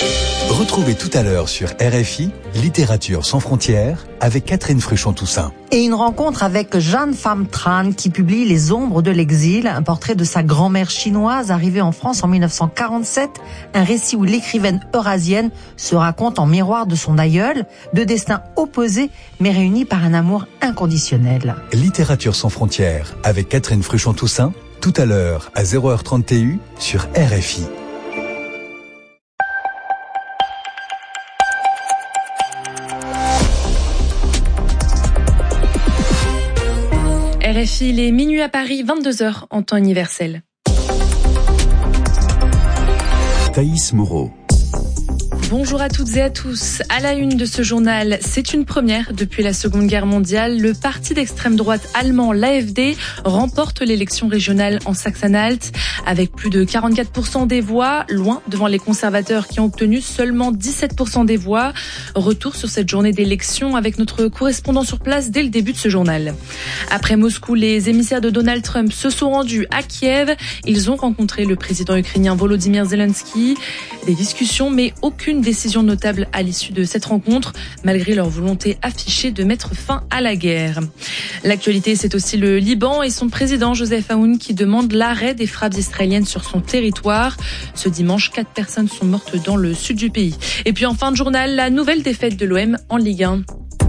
Retrouvez tout à l'heure sur RFI, Littérature sans frontières, avec Catherine Fruchon-Toussaint. Et une rencontre avec Jeanne Pham Tran qui publie Les ombres de l'exil, un portrait de sa grand-mère chinoise arrivée en France en 1947, un récit où l'écrivaine eurasienne se raconte en miroir de son aïeul, deux destins opposés mais réunis par un amour inconditionnel. Littérature sans frontières, avec Catherine Fruchon-Toussaint, tout à l'heure à 0h30 TU sur RFI. RFI, il est minuit à Paris, 22h en temps universel. Thaïs Moreau. Bonjour à toutes et à tous. À la une de ce journal, c'est une première depuis la Seconde Guerre mondiale. Le parti d'extrême droite allemand, l'AfD, remporte l'élection régionale en Saxe-Anhalt avec plus de 44% des voix, loin devant les conservateurs qui ont obtenu seulement 17% des voix. Retour sur cette journée d'élection avec notre correspondant sur place dès le début de ce journal. Après Moscou, les émissaires de Donald Trump se sont rendus à Kiev. Ils ont rencontré le président ukrainien Volodymyr Zelensky. Des discussions, mais aucune décision notable à l'issue de cette rencontre, malgré leur volonté affichée de mettre fin à la guerre. L'actualité, c'est aussi le Liban et son président Joseph Aoun qui demande l'arrêt des frappes israéliennes sur son territoire. Ce dimanche, 4 personnes sont mortes dans le sud du pays. Et puis en fin de journal, la nouvelle défaite de l'OM en Ligue 1.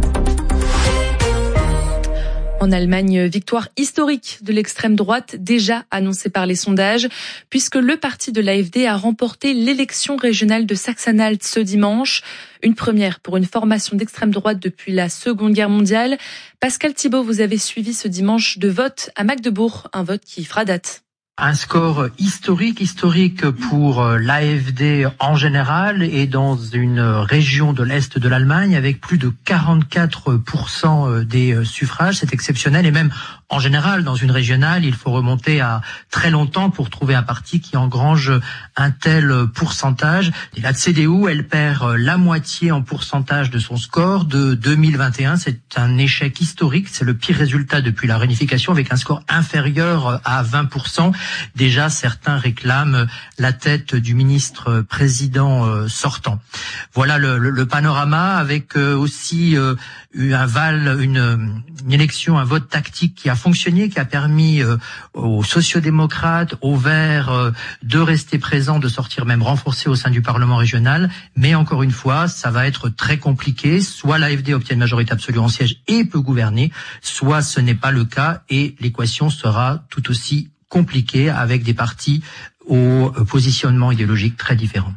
En Allemagne, victoire historique de l'extrême droite, déjà annoncée par les sondages, puisque le parti de l'AfD a remporté l'élection régionale de Saxe-Anhalt ce dimanche. Une première pour une formation d'extrême droite depuis la Seconde Guerre mondiale. Pascal Thibault, vous avez suivi ce dimanche de vote à Magdebourg, un vote qui fera date. Un score historique pour l'AfD en général et dans une région de l'Est de l'Allemagne avec plus de 44% des suffrages. C'est exceptionnel et même en général, dans une régionale, il faut remonter à très longtemps pour trouver un parti qui engrange un tel pourcentage. Et la CDU, elle perd la moitié en pourcentage de son score de 2021. C'est un échec historique. C'est le pire résultat depuis la réunification avec un score inférieur à 20%. Déjà, certains réclament la tête du ministre président sortant. Voilà le panorama avec aussi une élection, un vote tactique qui a fonctionné, qui a permis aux sociodémocrates, aux Verts de rester présents, de sortir même renforcés au sein du Parlement régional. Mais encore une fois, ça va être très compliqué. Soit l'AfD obtient une majorité absolue en siège et peut gouverner, soit ce n'est pas le cas et l'équation sera tout aussi compliquée avec des partis au positionnement idéologique très différent.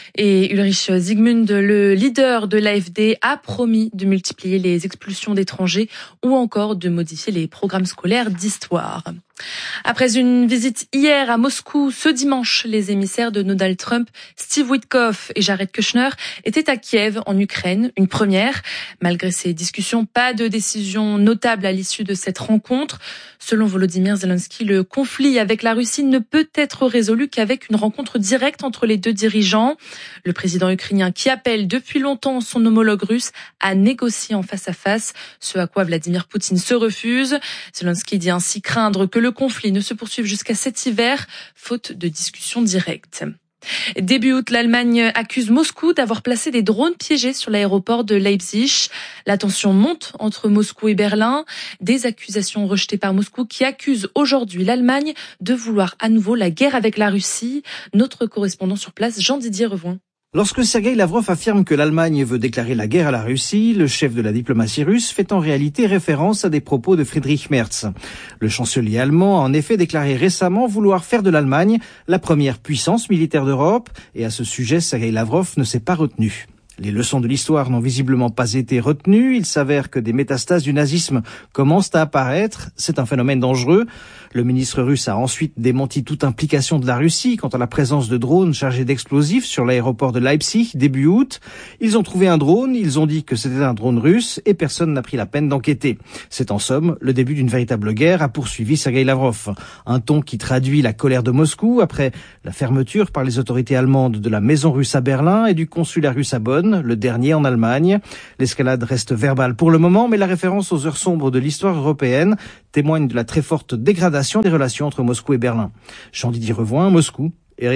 Et Ulrich Zygmunt, le leader de l'AfD, a promis de multiplier les expulsions d'étrangers ou encore de modifier les programmes scolaires d'histoire. Après une visite hier à Moscou, ce dimanche, les émissaires de Donald Trump, Steve Witkoff et Jared Kushner, étaient à Kiev, en Ukraine, une première. Malgré ces discussions, pas de décision notable à l'issue de cette rencontre. Selon Volodymyr Zelensky, le conflit avec la Russie ne peut être résolu qu'avec une rencontre directe entre les deux dirigeants. Le président ukrainien qui appelle depuis longtemps son homologue russe à négocier en face à face, ce à quoi Vladimir Poutine se refuse. Zelensky dit ainsi craindre que le conflit ne se poursuive jusqu'à cet hiver, faute de discussion directe. Début août, l'Allemagne accuse Moscou d'avoir placé des drones piégés sur l'aéroport de Leipzig. La tension monte entre Moscou et Berlin. Des accusations rejetées par Moscou qui accusent aujourd'hui l'Allemagne de vouloir à nouveau la guerre avec la Russie. Notre correspondant sur place, Jean-Didier Revoin. Lorsque Sergueï Lavrov affirme que l'Allemagne veut déclarer la guerre à la Russie, le chef de la diplomatie russe fait en réalité référence à des propos de Friedrich Merz. Le chancelier allemand a en effet déclaré récemment vouloir faire de l'Allemagne la première puissance militaire d'Europe, et à ce sujet, Sergueï Lavrov ne s'est pas retenu. Les leçons de l'histoire n'ont visiblement pas été retenues. Il s'avère que des métastases du nazisme commencent à apparaître. C'est un phénomène dangereux. Le ministre russe a ensuite démenti toute implication de la Russie quant à la présence de drones chargés d'explosifs sur l'aéroport de Leipzig début août. Ils ont trouvé un drone, ils ont dit que c'était un drone russe et personne n'a pris la peine d'enquêter. C'est en somme le début d'une véritable guerre, a poursuivi Sergueï Lavrov. Un ton qui traduit la colère de Moscou après la fermeture par les autorités allemandes de la maison russe à Berlin et du consulat russe à Bonn, le dernier en Allemagne. L'escalade reste verbale pour le moment, mais la référence aux heures sombres de l'histoire européenne témoigne de la très forte dégradation des relations entre Moscou et Berlin. Jean-Didier Revoin, Moscou, RFI.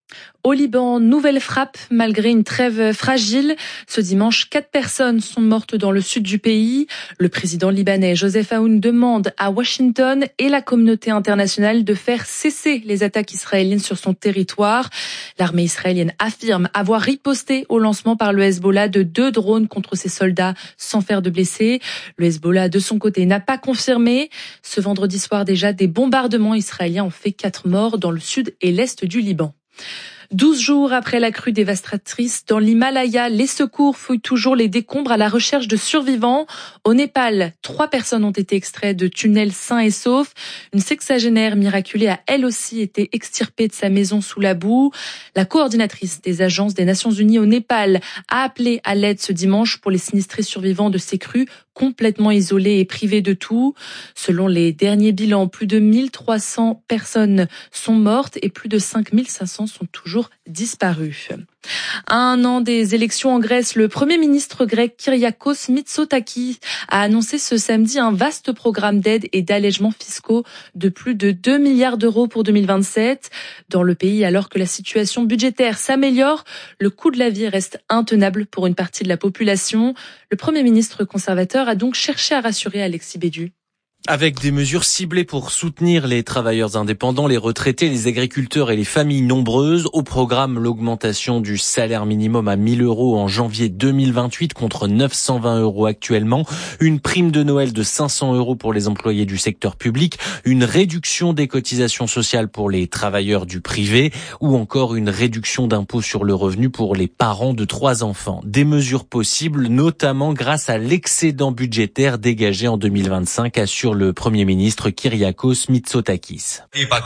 Au Liban, nouvelle frappe malgré une trêve fragile. Ce dimanche, 4 personnes sont mortes dans le sud du pays. Le président libanais Joseph Aoun demande à Washington et la communauté internationale de faire cesser les attaques israéliennes sur son territoire. L'armée israélienne affirme avoir riposté au lancement par le Hezbollah de 2 drones contre ses soldats sans faire de blessés. Le Hezbollah, de son côté, n'a pas confirmé. Ce vendredi soir déjà, des bombardements israéliens ont fait 4 morts dans le sud et l'est du Liban. 12 jours après la crue dévastatrice dans l'Himalaya, les secours fouillent toujours les décombres à la recherche de survivants. Au Népal, 3 personnes ont été extraites de tunnels sains et saufs. Une sexagénaire miraculée a elle aussi été extirpée de sa maison sous la boue. La coordinatrice des agences des Nations Unies au Népal a appelé à l'aide ce dimanche pour les sinistrés survivants de ces crues complètement isolés et privés de tout. Selon les derniers bilans, plus de 1300 personnes sont mortes et plus de 5500 sont toujours disparues. À 1 an des élections en Grèce, le Premier ministre grec Kyriakos Mitsotakis a annoncé ce samedi un vaste programme d'aide et d'allègements fiscaux de plus de 2 milliards d'euros pour 2027. Dans le pays, alors que la situation budgétaire s'améliore, le coût de la vie reste intenable pour une partie de la population. Le Premier ministre conservateur a donc cherché à rassurer Alexis Bédu. Avec des mesures ciblées pour soutenir les travailleurs indépendants, les retraités, les agriculteurs et les familles nombreuses. Au programme, l'augmentation du salaire minimum à 1 000 € en janvier 2028 contre 920 € actuellement. Une prime de Noël de 500 € pour les employés du secteur public. Une réduction des cotisations sociales pour les travailleurs du privé. Ou encore une réduction d'impôt sur le revenu pour les parents de 3 enfants. Des mesures possibles, notamment grâce à l'excédent budgétaire dégagé en 2025, assure le Premier ministre Kyriakos Mitsotakis.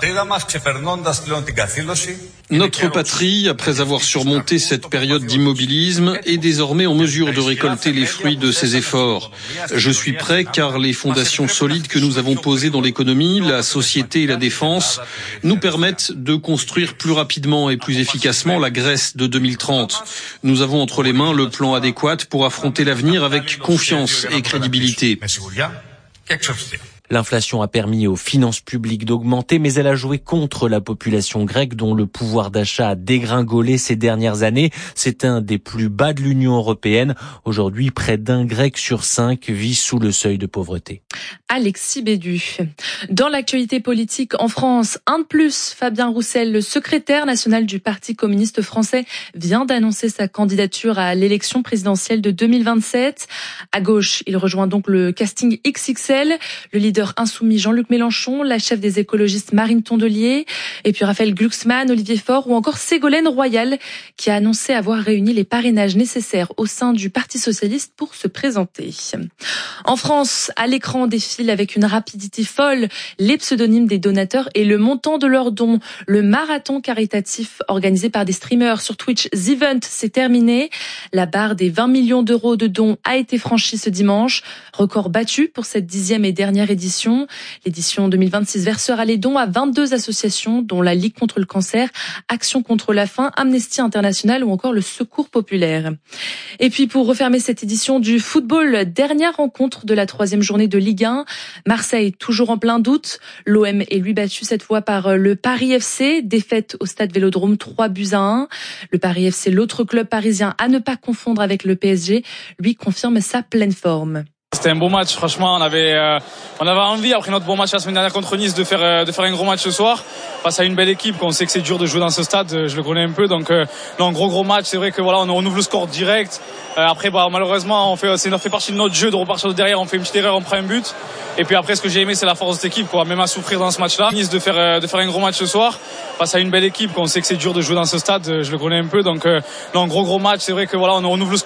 Notre patrie, après avoir surmonté cette période d'immobilisme, est désormais en mesure de récolter les fruits de ses efforts. Je suis prêt car les fondations solides que nous avons posées dans l'économie, la société et la défense nous permettent de construire plus rapidement et plus efficacement la Grèce de 2030. Nous avons entre les mains le plan adéquat pour affronter l'avenir avec confiance et crédibilité. L'inflation a permis aux finances publiques d'augmenter, mais elle a joué contre la population grecque dont le pouvoir d'achat a dégringolé ces dernières années. C'est un des plus bas de l'Union européenne. Aujourd'hui, près d'1 Grec sur 5 vit sous le seuil de pauvreté. Alexis Bédu. Dans l'actualité politique en France, un de plus, Fabien Roussel, le secrétaire national du Parti communiste français, vient d'annoncer sa candidature à l'élection présidentielle de 2027. À gauche, il rejoint donc le casting XXL, le leader insoumis Jean-Luc Mélenchon, la chef des écologistes Marine Tondelier, et puis Raphaël Glucksmann, Olivier Faure ou encore Ségolène Royal, qui a annoncé avoir réuni les parrainages nécessaires au sein du Parti socialiste pour se présenter. En France, à l'écran défile avec une rapidité folle les pseudonymes des donateurs et le montant de leurs dons. Le marathon caritatif organisé par des streamers sur Twitch, The Event, s'est terminé. La barre des 20 millions d'euros de dons a été franchie ce dimanche. Record battu pour cette 10e et dernière édition. L'édition 2026 versera les dons à 22 associations, dont la Ligue contre le cancer, Action contre la faim, Amnesty International ou encore le Secours populaire. Et puis pour refermer cette édition du football, dernière rencontre de la 3e journée de Ligue 1. Marseille toujours en plein doute. L'OM est lui battu cette fois par le Paris FC. Défaite au stade Vélodrome 3-1. Le Paris FC, l'autre club parisien à ne pas confondre avec le PSG, lui confirme sa pleine forme. C'était un beau match, franchement, on avait envie, après notre bon match la semaine dernière contre Nice, de faire un gros match ce soir, face à une belle équipe, qu'on sait que c'est dur de jouer dans ce stade, je le connais un peu, donc non, gros match, c'est vrai que voilà, on ouvre le score direct, après malheureusement, ça fait partie de notre jeu de repartir de derrière, on fait une petite erreur, on prend un but, et puis après ce que j'ai aimé c'est la force de cette équipe, quoi, même à souffrir dans ce match-là, Nice de faire un gros match ce soir, face à une belle équipe, qu'on sait que c'est dur de jouer dans ce stade, je le connais un peu, donc non, gros match, c'est vrai que voilà, on ouvre le score